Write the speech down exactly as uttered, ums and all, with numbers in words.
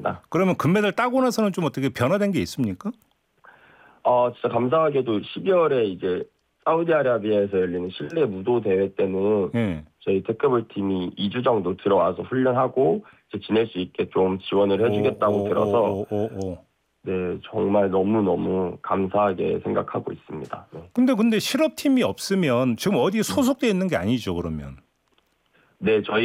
있습니다. 그러면 금메달 따고 나서는 좀 어떻게 변화된 게 있습니까? 어, 진짜 감사하게도 십이월에 이제 사우디아라비아에서 열리는 실내 무도 대회 때는 예. 저희 테크볼 팀이 이 주 정도 들어와서 훈련하고 이제 지낼 수 있게 좀 지원을 해주겠다고 오, 오, 들어서 오, 오, 오. 네, 정말 너무너무 감사하게 생각하고 있습니다. 네. 근데 근데 실업팀이 없으면 지금 어디 소속돼 있는 게 아니죠, 그러면? 네, 저희